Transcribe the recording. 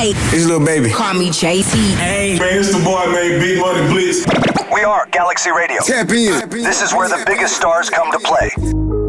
Hey, It's Lil Baby. call me JT. Hey, man, it's the boy named Big Money Blitz. We are Galaxy Radio. Tap in. This is where the biggest stars come to play.